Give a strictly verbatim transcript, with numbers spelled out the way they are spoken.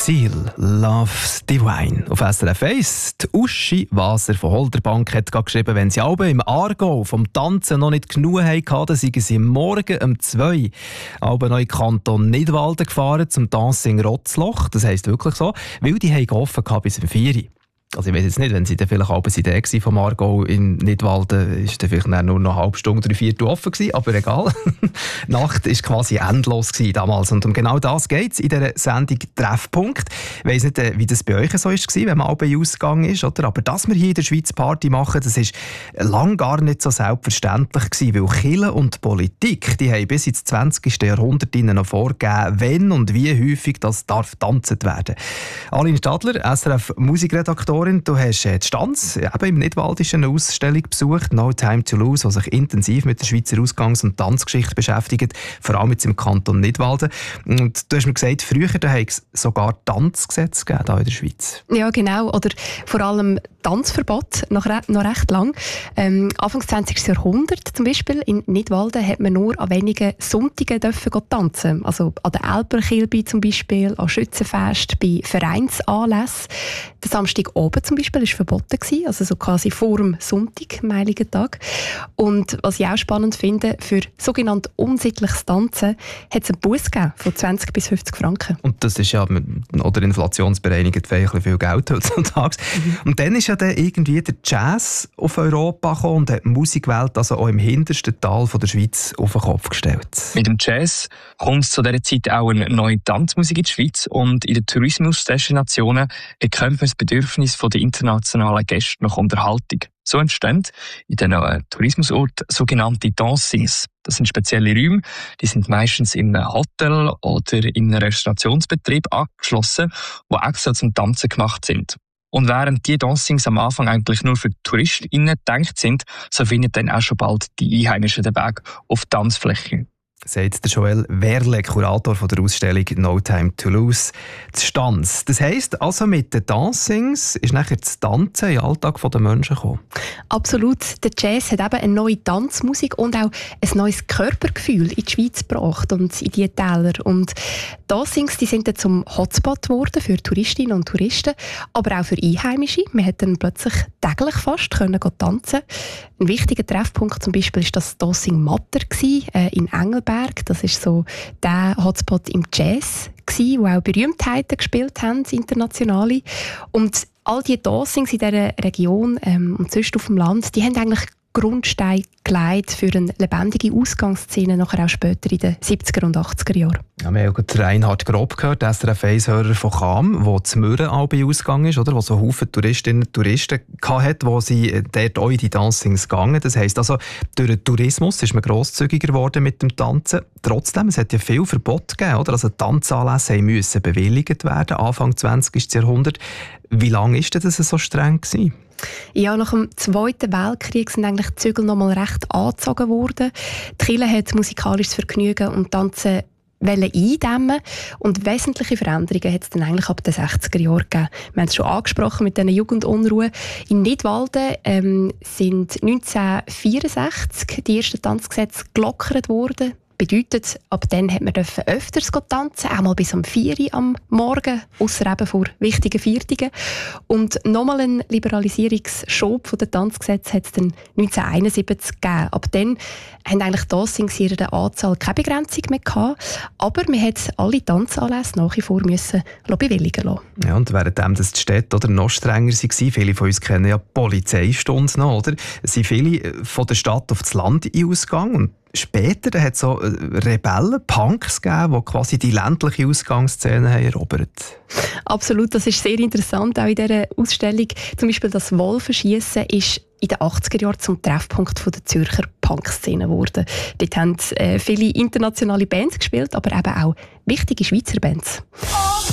Seal, Love's Divine. Auf S R F eins, die Uschi Waser von Holderbank hat geschrieben, wenn sie alle im Aargau vom Tanzen noch nicht genug hatten, dann seien sie morgen um zwei aber noch in den Kanton Nidwalden gefahren zum Dancing Rotzloch. Das heisst wirklich so, weil die haben offen bis um vier. Also ich weiss jetzt nicht, wenn sie dann vielleicht abends in der vom Aargau in Nidwalden, ist dann vielleicht nur noch eine halbe Stunde, drei Viertel offen gewesen, aber egal. Die Nacht war quasi endlos gewesen damals und um genau das geht es in dieser Sendung Treffpunkt. Ich weiss nicht, wie das bei euch so war, wenn man abends ausgegangen ist, oder? Aber dass wir hier in der Schweiz Party machen, das ist lange gar nicht so selbstverständlich gewesen, weil Kirche und Politik, die haben bis ins zwanzigsten Jahrhundert noch vorgegeben, wenn und wie häufig das darf tanzt werden. Aline Stadler, S R F Musikredaktorin, du hast die Stanz eben im Nidwaldischen eine Ausstellung besucht, «No Time to Lose», die sich intensiv mit der Schweizer Ausgangs- und Tanzgeschichte beschäftigt, vor allem jetzt im Kanton Nidwalden. Und du hast mir gesagt, früher hat es sogar Tanzgesetze gegeben hier in der Schweiz. Ja, genau. Oder vor allem Tanzverbot, noch, re- noch recht lang. Ähm, Anfang des zwanzigsten Jahrhunderts zum Beispiel in Nidwalden hat man nur an wenigen Sonntagen dürfen tanzen. Also an der Elberkilbe zum Beispiel, an Schützenfest, bei Vereinsanlässen. Der Samstag oben zum Beispiel war verboten, also so quasi vor dem Sonntag, am Heiligen Tag. Und was ich auch spannend finde, für sogenannt unsittliches Tanzen hat es einen Buss gegeben von zwanzig bis fünfzig Franken. Und das ist ja, oder inflationsbereinigt, viel Geld heutzutage. Mhm. Und dann ist ja dann irgendwie der Jazz auf Europa gekommen und hat die Musikwelt also auch im hintersten Tal von der Schweiz auf den Kopf gestellt. Mit dem Jazz kommt zu dieser Zeit auch eine neue Tanzmusik in die Schweiz und in den Tourismusdestinationen erkennt man das Bedürfnis der internationalen Gäste nach Unterhaltung. So entstehen in diesen äh, Tourismusorten sogenannte Dancings. Das sind spezielle Räume, die sind meistens in einem Hotel oder in einem Restaurationsbetrieb angeschlossen, die extra zum Tanzen gemacht sind. Und während die Dancings am Anfang eigentlich nur für TouristInnen gedacht sind, so finden dann auch schon bald die Einheimischen den Weg auf die Tanzfläche. Sagt der Joel Werle, Kurator von der Ausstellung «No Time to Lose», die Stanz. Das heisst, also mit den Dancings ist nachher das Tanzen in den Alltag der Menschen gekommen? Absolut. Der Jazz hat eben eine neue Tanzmusik und auch ein neues Körpergefühl in die Schweiz gebracht und in diese Täler. Und Dancings, die sind dann zum Hotspot geworden für Touristinnen und Touristen, aber auch für Einheimische. Man konnte dann plötzlich täglich fast können tanzen. Ein wichtiger Treffpunkt zum Beispiel war das Dancing Matter äh, in Engelberg. Das ist so der Hotspot im Jazz, wo auch Berühmtheiten gespielt haben, internationale. Und all die Dancings in dieser Region ähm, und sonst auf dem Land, die haben eigentlich Grundstein gelegt für eine lebendige Ausgangsszene, nachher auch später in den siebziger und achtziger Jahren. Ja, wir haben ja Reinhard Grob gehört, der S R F eins-Hörer von Cham, der zu Mürren Albi ausgegangen ist, oder, wo so Haufen Touristinnen und Touristen hatte, wo sie dort auch in die Dancings gegangen. Das heisst also, durch den Tourismus ist man grosszügiger geworden mit dem Tanzen. Trotzdem, es hat ja viel Verbot gegeben, oder? Also Tanzanlässe mussten bewilligt werden, Anfang zwanzigsten Jahrhundert. Wie lange war das so streng gewesen? Ja, nach dem Zweiten Weltkrieg sind eigentlich die Zügel noch mal recht angezogen worden. Die Kirche hat musikalisches Vergnügen und Tanzen eindämmen und wesentliche Veränderungen hat es dann eigentlich ab den sechziger Jahren gegeben. Wir haben es schon angesprochen mit diesen Jugendunruhen. In Nidwalden ähm, sind neunzehnhundertvierundsechzig die ersten Tanzgesetze gelockert worden. Bedeutet, ab dann hat man öfters tanzen, auch mal bis um vier Uhr am Morgen, ausser eben vor wichtigen Viertigen. Und nochmal einen Liberalisierungsschub von den Tanzgesetzen hat es dann neunzehnhunderteinundsiebzig gegeben. Ab dann haben eigentlich Dancings in ihrer Anzahl keine Begrenzung mehr gehabt, aber man musste alle Tanzanlässe nach wie vor müssen bewilligen lassen. Ja, und währenddem das die Städte oder, noch strenger waren, viele von uns kennen ja die Polizeistunde noch, oder? Es sind viele von der Stadt auf das Land ausgegangen. Später hat es so Rebellen, Punks gegeben, die quasi die ländliche Ausgangsszene haben erobert. Absolut, das ist sehr interessant, auch in dieser Ausstellung. Zum Beispiel das Wolfenschiessen ist in den achtziger Jahren zum Treffpunkt der Zürcher Punk-Szene geworden. Dort haben äh, viele internationale Bands gespielt, aber eben auch wichtige Schweizer Bands.